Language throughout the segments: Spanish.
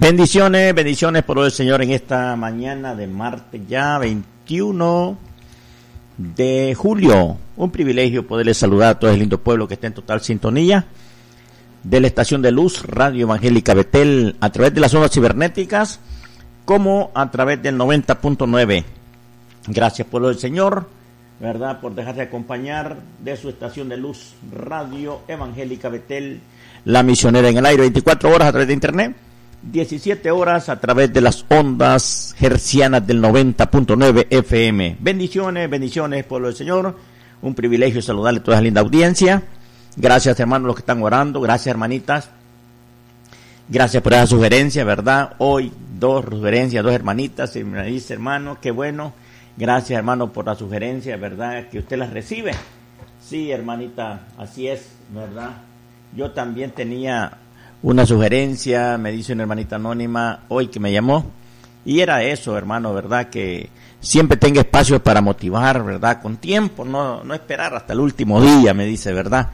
Bendiciones, bendiciones por el Señor en esta mañana de martes ya 21 de julio. Un privilegio poderles saludar a todo el lindo pueblo que está en total sintonía de la estación de luz Radio Evangélica Betel a través de las ondas cibernéticas como a través del 90.9. Gracias pueblo del Señor, ¿verdad? Por dejarse acompañar de su estación de luz Radio Evangélica Betel, la misionera en el aire, 24 horas a través de internet. 17 horas a través de las ondas hercianas del 90.9 FM. Bendiciones, bendiciones, pueblo del Señor. Un privilegio saludarle a toda esa linda audiencia. Gracias, hermanos, los que están orando. Gracias, hermanitas. Gracias por esa sugerencia, ¿verdad? Hoy, dos sugerencias, dos hermanitas. Y me dice, hermano, qué bueno. Gracias, hermano, por la sugerencia, ¿verdad? Que usted las recibe. Sí, hermanita, así es, ¿verdad? Yo también tenía una sugerencia, me dice una hermanita anónima hoy que me llamó, y era eso, hermano, ¿verdad? Que siempre tenga espacio para motivar, ¿verdad? Con tiempo, no esperar hasta el último día, me dice, ¿verdad?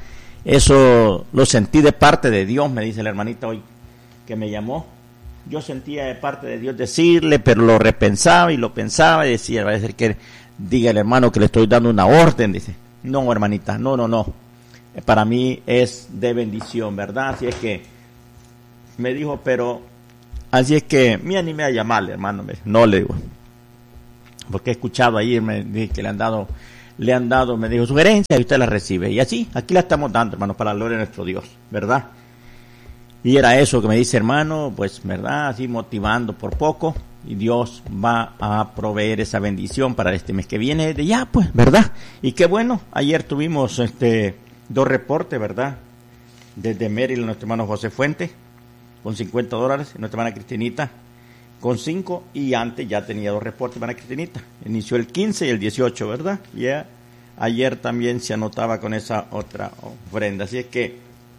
Eso lo sentí de parte de Dios, me dice la hermanita hoy que me llamó. Yo sentía de parte de Dios decirle, pero lo repensaba y lo pensaba y decía, va a ser que diga el hermano que le estoy dando una orden, dice. No, hermanita, no. Para mí es de bendición, ¿verdad? Así es que me dijo, pero así es que me animé a llamarle, hermano. No le digo, porque he escuchado ayer, me dije que le han dado, me dijo sugerencias y usted las recibe. Y así, aquí la estamos dando, hermano, para la gloria de nuestro Dios, ¿verdad? Y era eso que me dice, hermano, pues, ¿verdad? Así motivando por poco. Y Dios va a proveer esa bendición para este mes que viene de ya, pues, ¿verdad? Y qué bueno, ayer tuvimos dos reportes, ¿verdad? Desde Maryland, nuestro hermano José Fuente, con $50, nuestra hermana Cristinita con 5, y antes ya tenía dos reportes, hermana Cristinita. Inició el 15 y el 18, ¿verdad? Y ayer también se anotaba con esa otra ofrenda. Así es que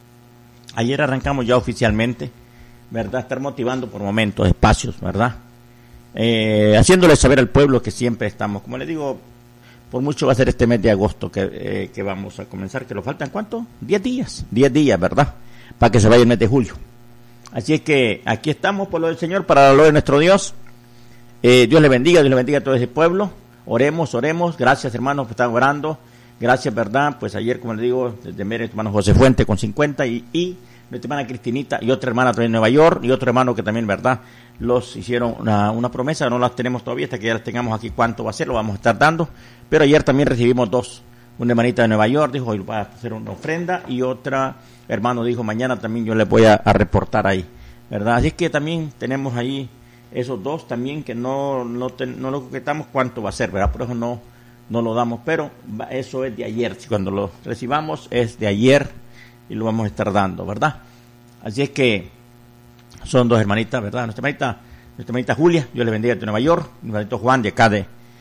ayer arrancamos ya oficialmente, ¿verdad? Estar motivando por momentos, espacios, ¿verdad? Haciéndole saber al pueblo que siempre estamos. Como les digo, por mucho va a ser este mes de agosto que vamos a comenzar, que lo faltan, ¿cuánto? 10 días, ¿verdad? Para que se vaya el mes de julio. Así es que aquí estamos por lo del Señor, para la gloria de nuestro Dios. Dios le bendiga a todo ese pueblo. Oremos. Gracias, hermanos, que están orando. Gracias, ¿verdad? Pues ayer, como les digo, desde mi hermano José Fuente con 50 y nuestra hermana Cristinita y otra hermana también en Nueva York y otro hermano que también, ¿verdad? Los hicieron una promesa, no las tenemos todavía, hasta que ya las tengamos aquí cuánto va a ser, lo vamos a estar dando. Pero ayer también recibimos dos. Una hermanita de Nueva York dijo, hoy va a hacer una ofrenda, y otra hermano dijo, mañana también yo les voy a reportar ahí, ¿verdad? Así que también tenemos ahí esos dos también que no lo concretamos cuánto va a ser, ¿verdad? Por eso no lo damos, pero eso es de ayer. Si cuando lo recibamos es de ayer y lo vamos a estar dando, ¿verdad? Así es que son dos hermanitas, ¿verdad? Nuestra hermanita Julia, Dios le bendiga, de Nueva York, mi hermanito Juan de acá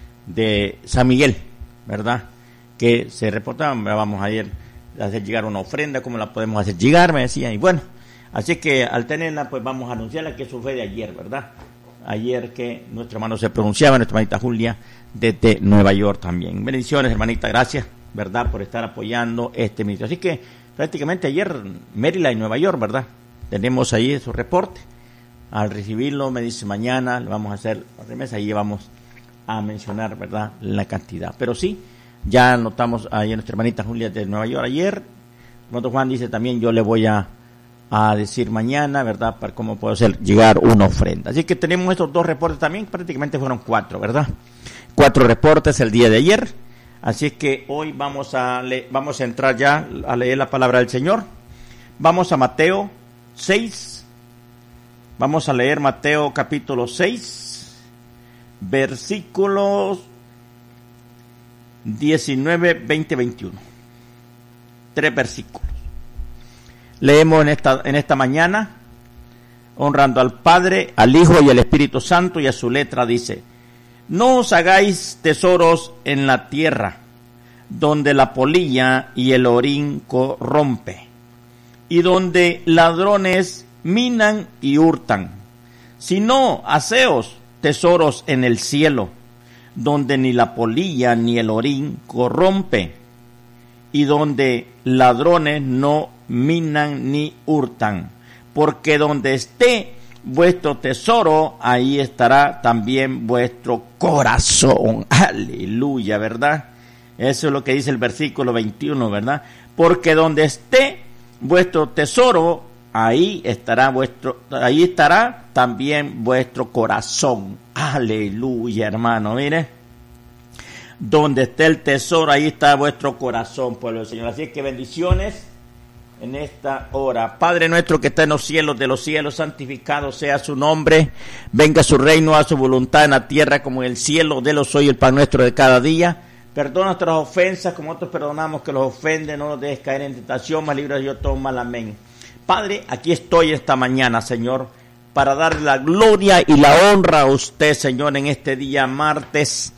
de San Miguel, ¿verdad? Que se reportaban, vamos a ir a hacer llegar una ofrenda, ¿cómo la podemos hacer llegar? Me decían, y bueno, así que al tenerla, pues vamos a anunciarla, que eso fue de ayer, ¿verdad? Ayer que nuestro hermano se pronunciaba, nuestra hermanita Julia, desde Nueva York también. Bendiciones, hermanita, gracias, ¿verdad? Por estar apoyando este ministerio. Así que prácticamente ayer, Maryland y Nueva York, ¿verdad? Tenemos ahí esos reportes. Al recibirlo, me dice, mañana le vamos a hacer la remesa, ahí vamos a mencionar, ¿verdad?, la cantidad. Pero sí, ya notamos ahí a nuestra hermanita Julia de Nueva York ayer. Cuando Juan dice también, yo le voy a decir mañana, ¿verdad?, para cómo puedo hacer llegar una ofrenda. Así que tenemos estos dos reportes también, prácticamente fueron 4, ¿verdad? 4 reportes el día de ayer. Así es que hoy vamos a entrar ya a leer la palabra del Señor. Vamos a Mateo 6. Vamos a leer Mateo capítulo 6, versículos 19, 20, 21. 3 versículos. Leemos en esta mañana, honrando al Padre, al Hijo y al Espíritu Santo, y a su letra dice: no os hagáis tesoros en la tierra, donde la polilla y el orín corrompe, y donde ladrones minan y hurtan, sino haceos tesoros en el cielo, donde ni la polilla ni el orín corrompe, y donde ladrones no minan ni hurtan, porque donde esté vuestro tesoro, ahí estará también vuestro corazón. Aleluya, ¿verdad? Eso es lo que dice el versículo 21, ¿verdad? Porque donde esté vuestro tesoro, ahí estará también vuestro corazón. Aleluya, hermano, mire. Donde esté el tesoro, ahí está vuestro corazón, pueblo del Señor. Así que bendiciones en esta hora. Padre nuestro que está en los cielos de los cielos, santificado sea su nombre. Venga su reino, a su voluntad en la tierra como en el cielo. Denos hoy el pan nuestro de cada día. Perdona nuestras ofensas como nosotros perdonamos que los ofenden. No nos dejes caer en tentación, mas líbranos de todo mal. Amén. Padre, aquí estoy esta mañana, Señor, para darle la gloria y la honra a usted, Señor, en este día martes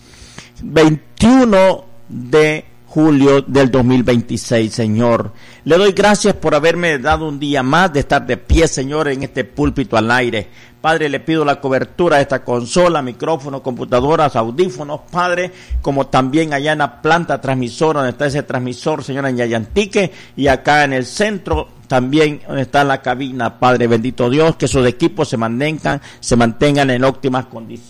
21 de julio del 2026, Señor. Le doy gracias por haberme dado un día más de estar de pie, Señor, en este púlpito al aire. Padre, le pido la cobertura de esta consola, micrófonos, computadoras, audífonos, Padre, como también allá en la planta transmisora, donde está ese transmisor, Señor, en Yayantique, y acá en el centro, también donde está la cabina, Padre, bendito Dios, que esos equipos se mantengan en óptimas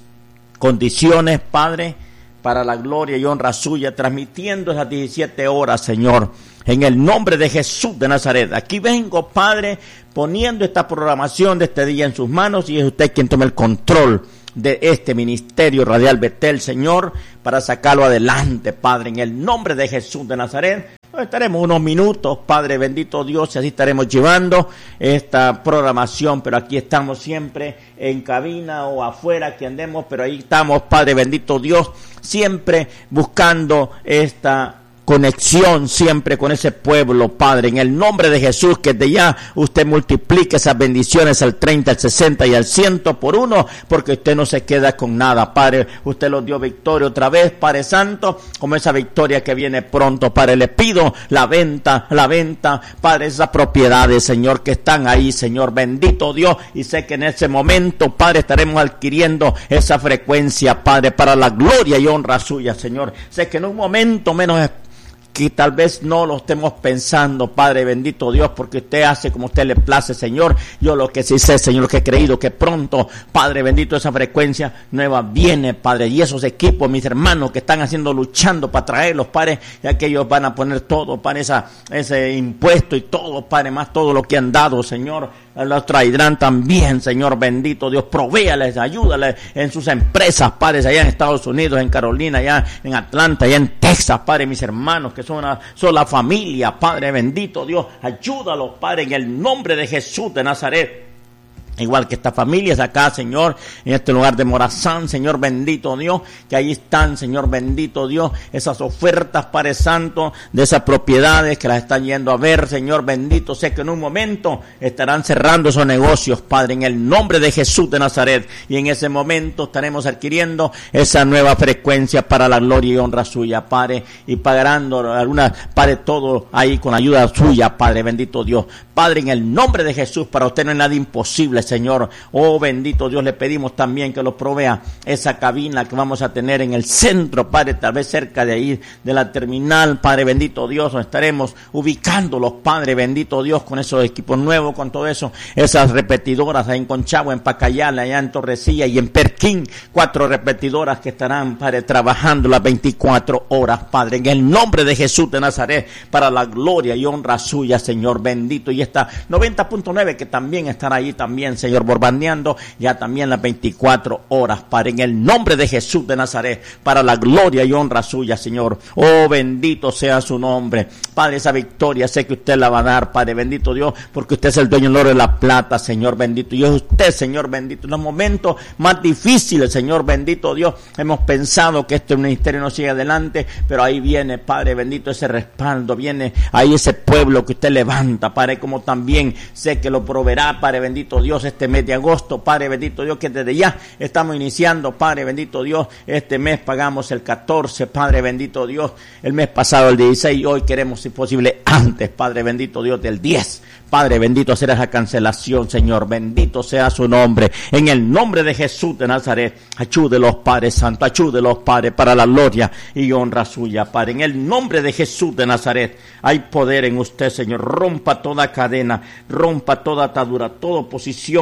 condiciones, Padre, para la gloria y honra suya, transmitiendo esas 17 horas, Señor, en el nombre de Jesús de Nazaret. Aquí vengo, Padre, poniendo esta programación de este día en sus manos, y es usted quien tome el control de este ministerio radial Betel, Señor, para sacarlo adelante, Padre, en el nombre de Jesús de Nazaret. Estaremos unos minutos, Padre bendito Dios, y así estaremos llevando esta programación, pero aquí estamos siempre en cabina o afuera que andemos, pero ahí estamos, Padre bendito Dios, siempre buscando esta conexión siempre con ese pueblo, Padre, en el nombre de Jesús, que de ya usted multiplique esas bendiciones al 30, al 60 y al 100 por uno, porque usted no se queda con nada, Padre. Usted nos dio victoria otra vez, Padre Santo, como esa victoria que viene pronto, Padre. Le pido la venta, Padre, esas propiedades, Señor, que están ahí, Señor, bendito Dios, y sé que en ese momento, Padre, estaremos adquiriendo esa frecuencia, Padre, para la gloria y honra suya, Señor. Sé que en un momento menos que tal vez no lo estemos pensando, Padre bendito Dios, porque usted hace como usted le place, Señor. Yo lo que sí sé, Señor, lo que he creído, que pronto, Padre bendito, esa frecuencia nueva viene, Padre, y esos equipos, mis hermanos que están luchando para traerlos, Padre, ya que ellos van a poner todo, Padre, ese impuesto y todo, Padre, más todo lo que han dado, Señor, los traerán también, Señor bendito Dios. Provéales, ayúdales en sus empresas, Padre, allá en Estados Unidos, en Carolina, allá en Atlanta, allá en Texas, Padre, mis hermanos que son una sola familia, Padre bendito Dios, ayúdalos, Padre, en el nombre de Jesús de Nazaret. Igual que estas familias acá, Señor, en este lugar de Morazán, Señor bendito Dios, que ahí están, Señor bendito Dios, esas ofertas, Padre Santo, de esas propiedades que las están yendo a ver, Señor bendito. Sé que en un momento estarán cerrando esos negocios, Padre, en el nombre de Jesús de Nazaret, y en ese momento estaremos adquiriendo esa nueva frecuencia para la gloria y honra suya, Padre, y pagando algunas, Padre, todo ahí con ayuda suya, Padre bendito Dios. Padre, en el nombre de Jesús, para usted no es nada imposible, Señor. Oh bendito Dios, le pedimos también que lo provea esa cabina que vamos a tener en el centro, Padre, tal vez cerca de ahí, de la terminal, Padre bendito Dios, donde estaremos ubicándolos, Padre bendito Dios, con esos equipos nuevos, con todo eso, esas repetidoras ahí en Conchagua, en Pacayala, allá en Torrecilla y en Perquín, 4 repetidoras que estarán, Padre, trabajando las 24 horas, Padre, en el nombre de Jesús de Nazaret, para la gloria y honra suya, Señor bendito. Y esta 90.9 que también estará ahí también, Señor, borbandeando ya también las 24 horas, Padre, en el nombre de Jesús de Nazaret, para la gloria y honra suya, Señor. Oh, bendito sea su nombre, Padre. Esa victoria sé que usted la va a dar, Padre bendito Dios, porque usted es el dueño del oro y la plata, Señor bendito, y es usted, Señor bendito. En los momentos más difíciles, Señor bendito Dios, hemos pensado que este ministerio no sigue adelante, pero ahí viene, Padre bendito, ese respaldo, viene ahí ese pueblo que usted levanta, Padre, como también sé que lo proveerá, Padre bendito Dios, este mes de agosto, Padre bendito Dios, que desde ya estamos iniciando, Padre bendito Dios. Este mes pagamos el 14, Padre bendito Dios, el mes pasado el 16, y hoy queremos, si posible, antes, Padre bendito Dios, del 10, Padre bendito, hacer esa cancelación, Señor, bendito sea su nombre, en el nombre de Jesús de Nazaret. Ayúdelos, Padre Santo, ayúdelos, Padre, para la gloria y honra suya, Padre, en el nombre de Jesús de Nazaret. Hay poder en usted, Señor. Rompa toda cadena, rompa toda atadura, toda oposición,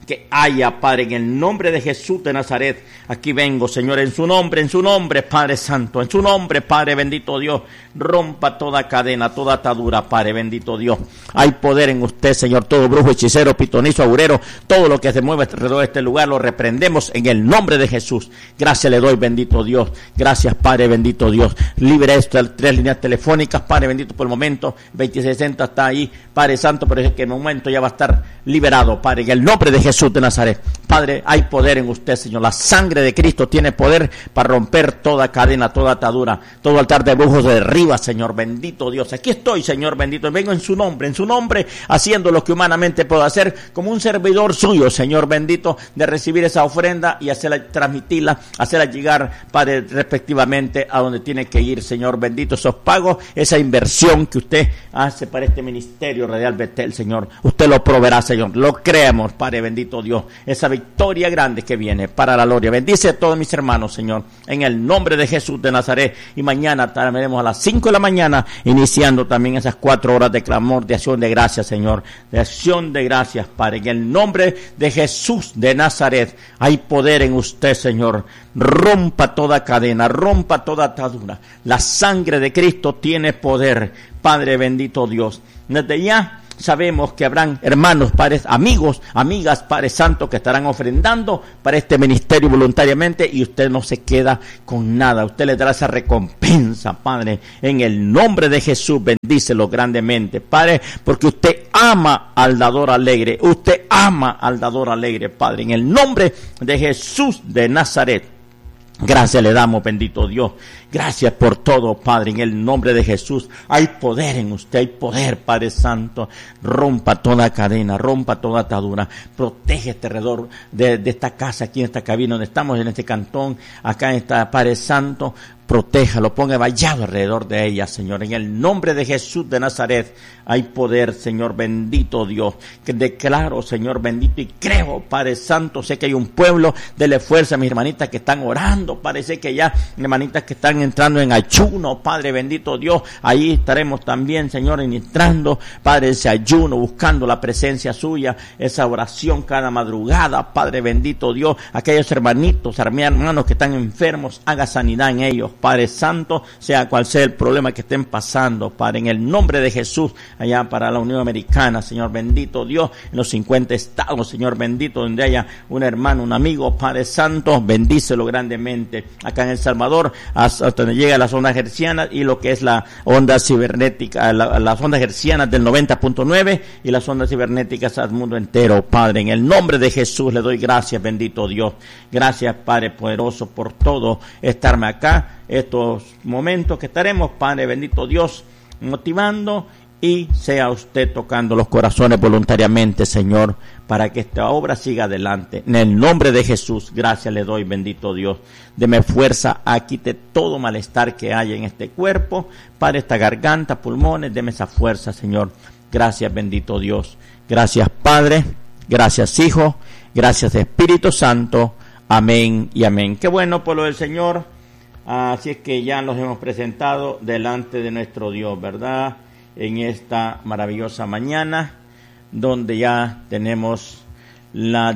que haya, Padre, en el nombre de Jesús de Nazaret. Aquí vengo, Señor, en su nombre, Padre Santo, en su nombre, Padre bendito Dios, rompa toda cadena, toda atadura, Padre bendito Dios. Hay poder en usted, Señor, todo brujo, hechicero, pitonizo, agurero, todo lo que se mueve alrededor de este lugar, lo reprendemos en el nombre de Jesús. Gracias le doy, bendito Dios. Gracias, Padre bendito Dios. Libre esto, 3 líneas telefónicas, Padre bendito, por el momento, 2060 está ahí, Padre Santo, pero es que en el momento ya va a estar liberado, Padre, en el nombre de Jesús de Nazaret. Padre, hay poder en usted, Señor. La sangre de Cristo tiene poder para romper toda cadena, toda atadura, todo altar de brujos de derriba, Señor bendito Dios. Aquí estoy, Señor bendito. Vengo en su nombre, haciendo lo que humanamente puedo hacer, como un servidor suyo, Señor bendito, de recibir esa ofrenda y hacerla, transmitirla, hacerla llegar, Padre, respectivamente a donde tiene que ir, Señor bendito. Esos pagos, esa inversión que usted hace para este ministerio Radial Betel, Señor, usted lo proveerá, Señor. Lo creemos, Padre bendito Dios. Esa victoria grande que viene para la gloria. Bendice a todos mis hermanos, Señor, en el nombre de Jesús de Nazaret. Y mañana estaremos a las 5 de la mañana, iniciando también esas 4 horas de clamor, de acción de gracias, Señor. De acción de gracias, Padre. En el nombre de Jesús de Nazaret, hay poder en usted, Señor. Rompa toda cadena, rompa toda atadura. La sangre de Cristo tiene poder, Padre bendito Dios. Desde ya sabemos que habrán hermanos, padres, amigos, amigas, Padre Santo, que estarán ofrendando para este ministerio voluntariamente, y usted no se queda con nada. Usted le dará esa recompensa, Padre, en el nombre de Jesús. Bendícelo grandemente, Padre, porque usted ama al dador alegre. Usted ama al dador alegre, Padre, en el nombre de Jesús de Nazaret. Gracias le damos, bendito Dios. Gracias por todo, Padre, en el nombre de Jesús. Hay poder en usted, hay poder, Padre Santo. Rompa toda cadena, rompa toda atadura. Protege este alrededor de esta casa, aquí en esta cabina donde estamos, en este cantón, acá en esta, Padre Santo. Protéjalo, ponga vallado alrededor de ella, Señor. En el nombre de Jesús de Nazaret hay poder, Señor bendito Dios. Que declaro, Señor bendito, y creo, Padre Santo. Sé que hay un pueblo, dele fuerza a mis hermanitas que están orando. Parece que ya hermanitas que están entrando en ayuno, Padre bendito Dios. Ahí estaremos también, Señor, entrando, Padre, ese ayuno, buscando la presencia suya, esa oración cada madrugada, Padre bendito Dios. Aquellos hermanitos, hermanos que están enfermos, haga sanidad en ellos, Padre Santo, sea cual sea el problema que estén pasando, Padre, en el nombre de Jesús, allá para la Unión Americana, Señor bendito Dios, en los 50 estados, Señor bendito, donde haya un hermano, un amigo, Padre Santo, bendícelo grandemente. Acá en El Salvador, hasta donde llega las ondas hercianas y lo que es la onda cibernética, las ondas hercianas del 90.9 y las ondas cibernéticas al mundo entero, Padre, en el nombre de Jesús le doy gracias, bendito Dios. Gracias, Padre poderoso, por todo estarme acá, estos momentos que estaremos, Padre bendito Dios, motivando, y sea usted tocando los corazones voluntariamente, Señor, para que esta obra siga adelante. En el nombre de Jesús, gracias le doy, bendito Dios. Deme fuerza, quite todo malestar que haya en este cuerpo, para esta garganta, pulmones, deme esa fuerza, Señor. Gracias, bendito Dios. Gracias, Padre. Gracias, Hijo. Gracias, Espíritu Santo. Amén y amén. Qué bueno, pueblo del Señor. Así es que ya nos hemos presentado delante de nuestro Dios, ¿verdad? En esta maravillosa mañana, donde ya tenemos las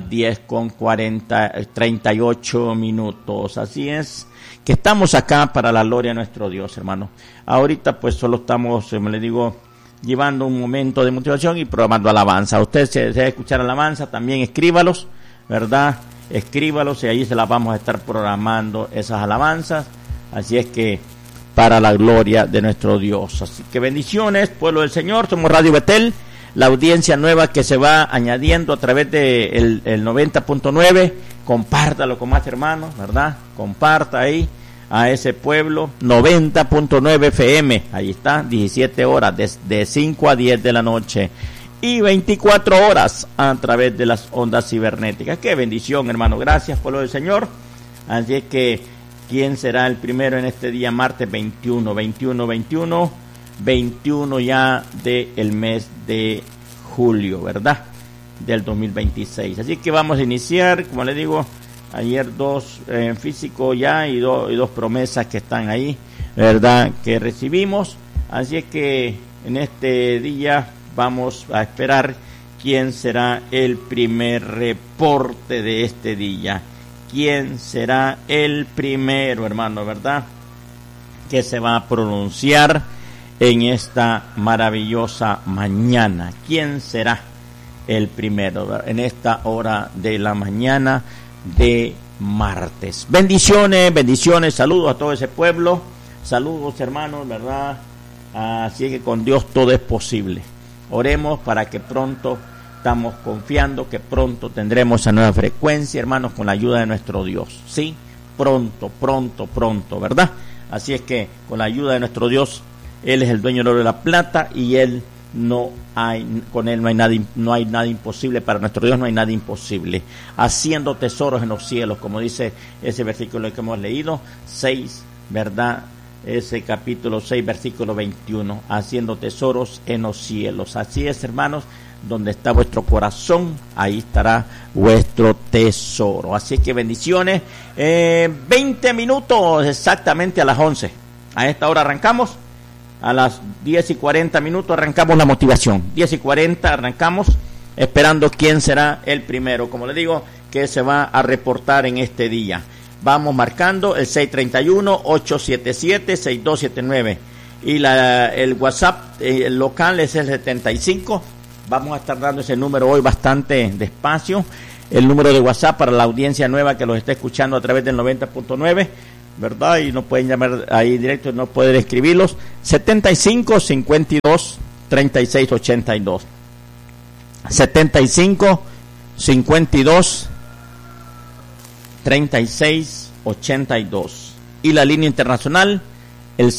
10:38 minutos. Así es que estamos acá para la gloria de nuestro Dios, hermano. Ahorita pues solo estamos, me le digo, llevando un momento de motivación y programando alabanza. Usted se desea escuchar alabanza, también escríbalos, ¿verdad? Escríbalos y ahí se las vamos a estar programando, esas alabanzas. Así es que para la gloria de nuestro Dios. Así que bendiciones, pueblo del Señor. Somos Radio Betel, la audiencia nueva que se va añadiendo a través de el 90.9. Compártalo con más hermanos, ¿verdad? Comparta ahí a ese pueblo. 90.9 FM, ahí está, 17 horas, de 5 a 10 de la noche. Y 24 horas a través de las ondas cibernéticas. Qué bendición, hermano. Gracias, pueblo del Señor. Así es que, ¿quién será el primero en este día, martes 21 ya del mes de julio, ¿verdad? Del 2026. Así que vamos a iniciar, como le digo, ayer 2 en físico ya y dos promesas que están ahí, ¿verdad? Que recibimos. Así es que en este día vamos a esperar ¿Quién será el primer reporte de este día? ¿Quién será el primero, hermano, verdad? Que se va a pronunciar en esta maravillosa mañana. ¿Quién será el primero en esta hora de la mañana de martes? Bendiciones, bendiciones, saludos a todo ese pueblo, saludos, hermanos, verdad. Así que con Dios todo es posible. Oremos para que pronto, estamos confiando que pronto tendremos esa nueva frecuencia, hermanos, con la ayuda de nuestro Dios. Sí, pronto, ¿verdad? Así es que con la ayuda de nuestro Dios, Él es el dueño del oro y de la plata, y con Él no hay nada imposible. Para nuestro Dios no hay nada imposible. Haciendo tesoros en los cielos, como dice ese versículo que hemos leído, 6, ¿verdad? Ese capítulo 6, versículo 21, haciendo tesoros en los cielos. Así es, hermanos, donde está vuestro corazón, ahí estará vuestro tesoro. Así que bendiciones. 20 minutos exactamente a las 11. A esta hora arrancamos. A las 10:40 arrancamos la motivación. 10:40 arrancamos, esperando quién será el primero, como le digo, que se va a reportar en este día. Vamos marcando el 631-877-6279. Y el WhatsApp local es el 75. Vamos a estar dando ese número hoy bastante despacio. El número de WhatsApp para la audiencia nueva que los está escuchando a través del 90.9, ¿verdad? Y no pueden llamar ahí directo, no pueden escribirlos. 75-52-3682. 75-52-3682. Y la línea internacional, el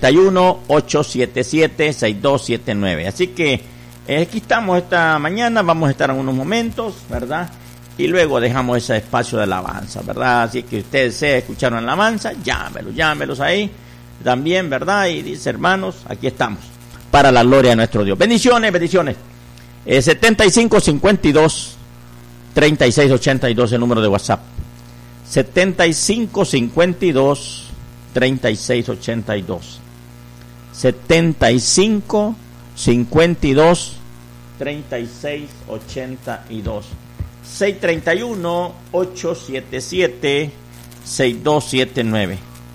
631-877-6279. Así que aquí estamos esta mañana, vamos a estar en unos momentos, ¿verdad? Y luego dejamos ese espacio de alabanza, ¿verdad? Así que ustedes se escucharon la alabanza, llámelos ahí también, ¿verdad? Y dice, hermanos, aquí estamos, para la gloria de nuestro Dios. Bendiciones. 75-52-3682, el número de WhatsApp. 75-52-3682. 75-52-3682. 631-877-6279.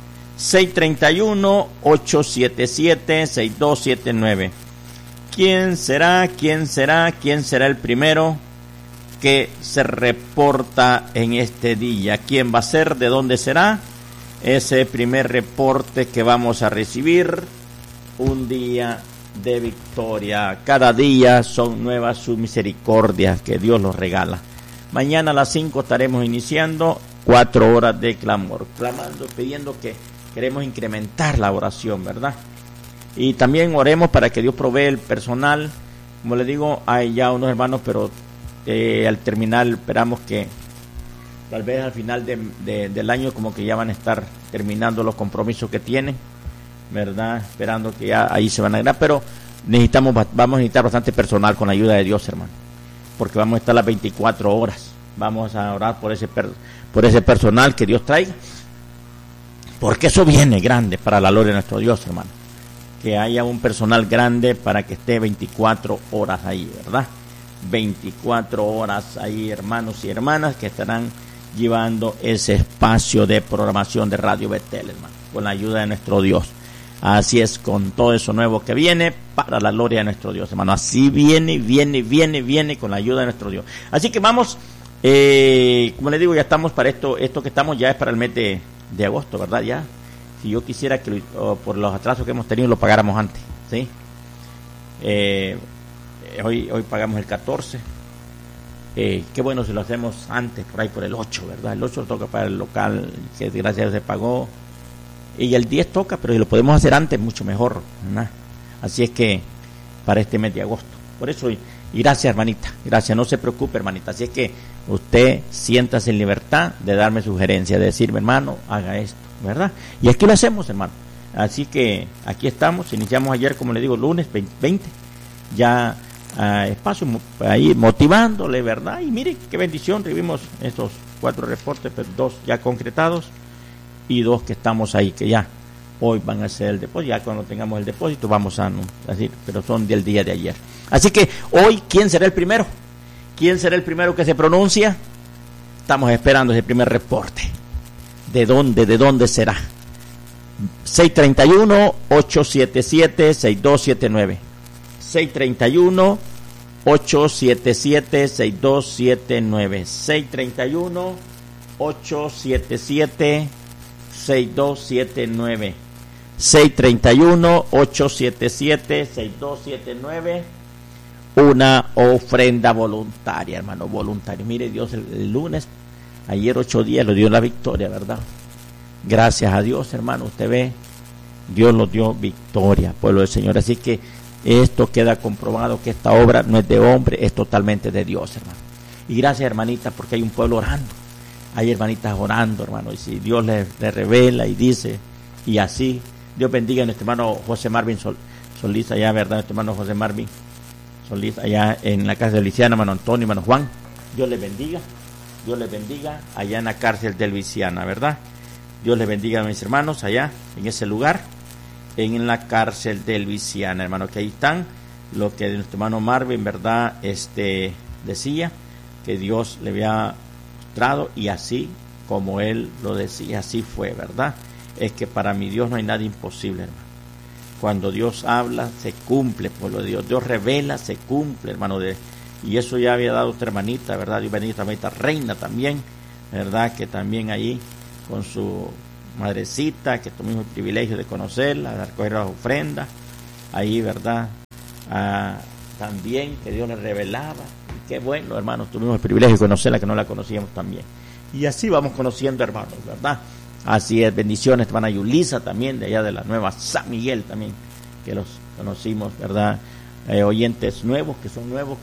631-877-6279. ¿Quién será el primero que se reporta en este día? ¿Quién va a ser? ¿De dónde será? Ese primer reporte que vamos a recibir. Un día de victoria. Cada día son nuevas sus misericordias que Dios nos regala. Mañana a las 5 estaremos iniciando 4 horas de clamor, clamando, pidiendo que queremos incrementar la oración, ¿verdad? Y también oremos para que Dios provee el personal. Como les digo, hay ya unos hermanos, pero al terminar esperamos que tal vez al final del año como que ya van a estar terminando los compromisos que tienen, ¿verdad? Esperando que ya ahí se van a ganar, pero vamos a necesitar bastante personal con la ayuda de Dios, hermano, porque vamos a estar las 24 horas. Vamos a orar por ese personal que Dios traiga, porque eso viene grande para la gloria de nuestro Dios, hermano. Que haya un personal grande para que esté 24 horas ahí, ¿verdad? 24 horas ahí, hermanos y hermanas, que estarán llevando ese espacio de programación de Radio Betel, hermano, con la ayuda de nuestro Dios. Así es, con todo eso nuevo que viene para la gloria de nuestro Dios, hermano. Así viene con la ayuda de nuestro Dios. Así que vamos, como les digo, ya estamos para esto que estamos ya es para el mes de agosto, ¿verdad? Ya, si yo quisiera que por los atrasos que hemos tenido lo pagáramos antes, ¿sí? Hoy pagamos el 14. Qué bueno si lo hacemos antes, por ahí por el 8, ¿verdad? El 8 toca para el local, que gracias a Dios se pagó. Y el 10 toca, pero si lo podemos hacer antes, mucho mejor, ¿verdad? Así es que para este mes de agosto. Por eso, y gracias, hermanita, gracias, no se preocupe, hermanita. Así es que usted siéntase en libertad de darme sugerencias, de decirme, hermano, haga esto, ¿verdad? Y aquí lo hacemos, hermano. Así que aquí estamos, iniciamos ayer, como le digo, lunes 20, ya espacio ahí motivándole, ¿verdad? Y mire qué bendición, recibimos estos 4 reportes, pero 2 ya concretados y 2 que estamos ahí, que ya hoy van a hacer el depósito. Ya cuando tengamos el depósito vamos a decir, pero son del día de ayer. Así que hoy, ¿quién será el primero? ¿Quién será el primero que se pronuncia? Estamos esperando ese primer reporte. ¿De dónde será? 631-877-6279. 631-877-6279. 631-877-6279. 631-877-6279. Una ofrenda voluntaria, hermano, voluntaria. Mire, Dios el lunes, ayer 8 días, lo dio la victoria, ¿verdad? Gracias a Dios, hermano, usted ve, Dios nos dio victoria, pueblo del Señor. Así que esto queda comprobado que esta obra no es de hombre, es totalmente de Dios, hermano. Y gracias, hermanita, porque hay un pueblo orando. Hay hermanitas orando, hermano, y si Dios le revela y dice, y así, Dios bendiga a nuestro hermano José Marvin Solís, allá, ¿verdad? Nuestro hermano José Marvin Solís, allá en la cárcel de Luisiana, hermano Antonio, hermano Juan. Dios les bendiga allá en la cárcel de Luisiana, ¿verdad? Dios les bendiga a mis hermanos allá, en ese lugar, en la cárcel de Luisiana, hermano, que ahí están, lo que nuestro hermano Marvin, ¿verdad? Decía, que Dios le había mostrado, y así como él lo decía, así fue, ¿verdad? Es que para mi Dios no hay nada imposible, hermano. Cuando Dios habla, se cumple, por lo de Dios. Dios revela, se cumple, hermano. Y eso ya había dado otra hermanita, ¿verdad? Dios bendiga también esta reina también, ¿verdad? Que también ahí, con su madrecita, que tuvimos el privilegio de conocerla, de recoger las ofrendas, ahí, ¿verdad? También, que Dios le revelaba. Y qué bueno, hermanos, tuvimos el privilegio de conocerla, que no la conocíamos también. Y así vamos conociendo, hermanos, ¿verdad? Así es, bendiciones, hermana Yulisa también, de allá de la Nueva San Miguel también, que los conocimos, ¿verdad? Oyentes nuevos, que son nuevos,